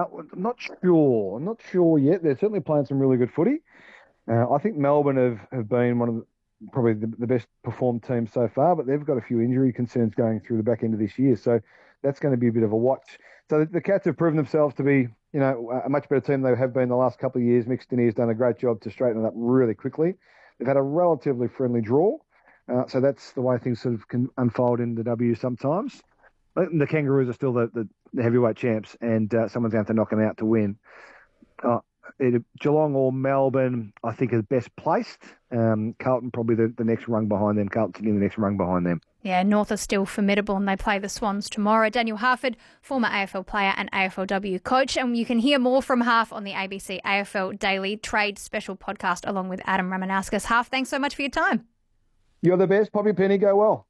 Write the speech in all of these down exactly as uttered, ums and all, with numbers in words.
I'm not sure. I'm not sure yet. They're certainly playing some really good footy. Uh, I think Melbourne have, have been one of the, probably the, the best performed teams so far, but they've got a few injury concerns going through the back end of this year. So that's going to be a bit of a watch. So the, the Cats have proven themselves to be, you know, a much better team than they have been the last couple of years. Mick Stinney has done a great job to straighten it up really quickly. They've had a relatively friendly draw. Uh, so that's the way things sort of can unfold in the W sometimes. The Kangaroos are still the, the, the heavyweight champs, and uh, someone's going to have to knock them out to win. Uh, either Geelong or Melbourne, I think, is best placed. Um, Carlton probably the, the next rung behind them. Carlton sitting the next rung behind them. Yeah, North are still formidable and they play the Swans tomorrow. Daniel Harford, former A F L player and A F L W coach. And you can hear more from Harf on the A B C A F L Daily Trade Special podcast along with Adam Ramanauskas. Harf, thanks so much for your time. You're the best. Poppy Penny, go well.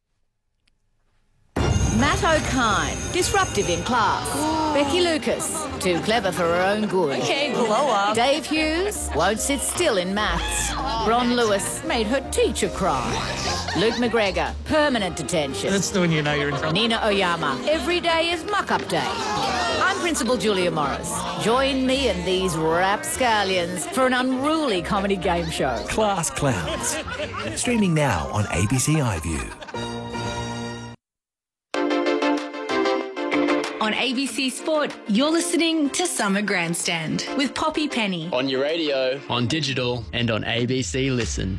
Matt O'Kine, disruptive in class. Ooh. Becky Lucas, too clever for her own good. Okay, blow up. Dave Hughes, won't sit still in maths. Ron Lewis made her teacher cry. Luke McGregor, permanent detention. That's when you know you're in trouble. Nina Oyama, every day is muck-up day. I'm Principal Julia Morris. Join me and these rapscallions for an unruly comedy game show. Class Clowns. Streaming now on A B C iView. On A B C Sport, you're listening to Summer Grandstand with Poppy Penny. On your radio, on digital, and on A B C Listen.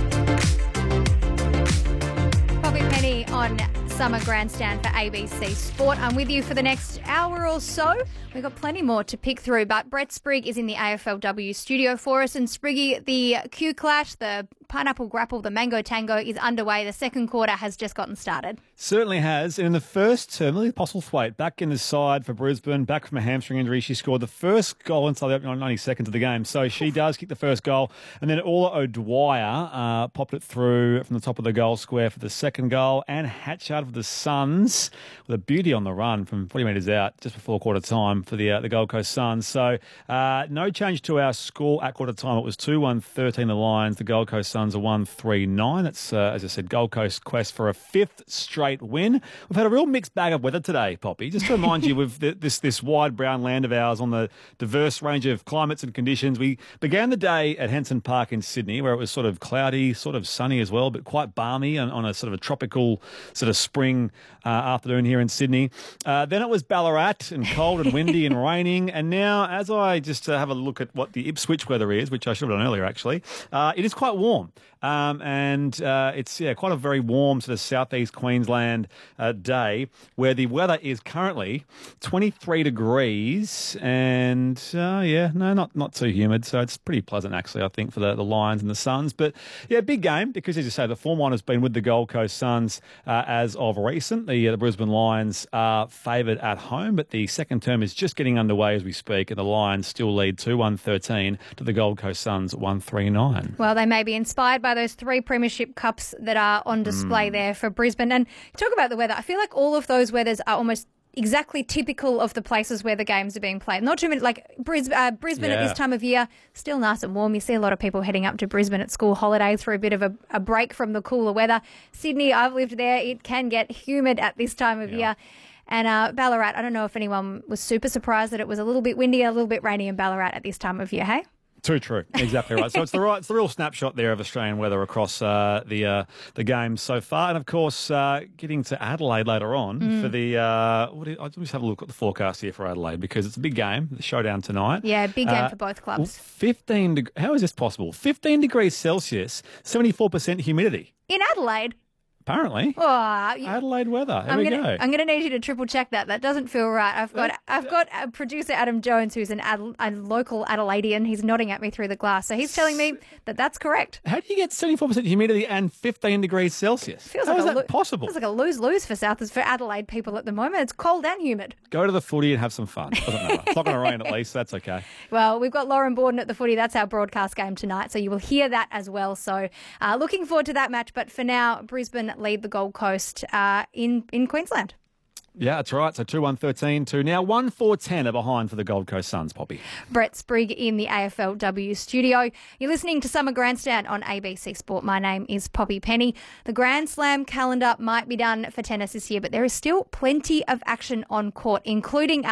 Poppy Penny on Summer Grandstand for A B C Sport. I'm with you for the next hour or so. We've got plenty more to pick through, but Brett Sprigg is in the A F L W studio for us. And Spriggy, the Q Clash, the Pineapple Grapple, the Mango Tango is underway. The second quarter has just gotten started. Certainly has. And in the first term, Lily Postlethwaite back in the side for Brisbane, back from a hamstring injury. She scored the first goal inside the opening ninety seconds of the game. So she does kick the first goal. And then Orla O'Dwyer uh, popped it through from the top of the goal square for the second goal. And Hatchard for the Suns with a beauty on the run from forty metres out just before quarter time for the uh, the Gold Coast Suns. So uh, no change to our score at quarter time. It was two one thirteen the Lions. The Gold Coast Suns are one three nine. That's, uh, as I said, Gold Coast quest for a fifth straight win. We've had a real mixed bag of weather today, Poppy. Just to remind you, with this this wide brown land of ours on the diverse range of climates and conditions, we began the day at Henson Park in Sydney, where it was sort of cloudy, sort of sunny as well, but quite balmy on, on a sort of a tropical sort of spring uh, afternoon here in Sydney. Uh, then it was Ballarat and cold and windy and raining. And now, as I just uh, have a look at what the Ipswich weather is, which I should have done earlier actually, uh, it is quite warm. Um, and uh, it's yeah quite a very warm sort of southeast Queensland uh, day where the weather is currently twenty-three degrees and uh, yeah no not not too humid, so it's pretty pleasant actually I think for the, the Lions and the Suns. But yeah, big game because as you say the form line has been with the Gold Coast Suns uh, as of recent. The, uh, the Brisbane Lions are favoured at home, but the second term is just getting underway as we speak, and the Lions still lead two one thirteen to the Gold Coast Suns one three nine. Well, they may be inspired by those three premiership cups that are on display mm. there for Brisbane. And talk about the weather. I feel like all of those weathers are almost exactly typical of the places where the games are being played. Not too many, like Bris- uh, Brisbane yeah. at this time of year, still nice and warm. You see a lot of people heading up to Brisbane at school holidays for a bit of a, a break from the cooler weather. Sydney, I've lived there. It can get humid at this time of yeah. year. And uh, Ballarat, I don't know if anyone was super surprised that it was a little bit windy, a little bit rainy in Ballarat at this time of year, hey? Too true. Exactly right. So it's the right, it's the real snapshot there of Australian weather across uh, the uh, the games so far, and of course uh, getting to Adelaide later on mm. for the. Uh, what do you, I'll just have a look at the forecast here for Adelaide because it's a big game, the showdown tonight. Yeah, big game uh, for both clubs. Fifteen. De- how is this possible? Fifteen degrees Celsius, seventy-four percent humidity in Adelaide. Apparently. Oh, you, Adelaide weather. Here I'm we gonna, go. I'm going to need you to triple check that. That doesn't feel right. I've got I've got a producer Adam Jones, who's an Ad, a local Adelaidean. He's nodding at me through the glass, so he's telling me that that's correct. How do you get seventy-four percent humidity and fifteen degrees Celsius? Feels How like is a that lo- possible? Feels like a lose-lose for South for Adelaide people at the moment. It's cold and humid. Go to the footy and have some fun. Doesn't matter. It's not going to rain at least. That's okay. Well, we've got Lauren Borden at the footy. That's our broadcast game tonight, so you will hear that as well. So uh, looking forward to that match. But for now, Brisbane lead the Gold Coast uh, in, in Queensland. Yeah, that's right. So two one thirteen to now one four ten are behind for the Gold Coast Suns, Poppy. Brett Sprigg in the A F L W studio. You're listening to Summer Grandstand on A B C Sport. My name is Poppy Penny. The Grand Slam calendar might be done for tennis this year, but there is still plenty of action on court, including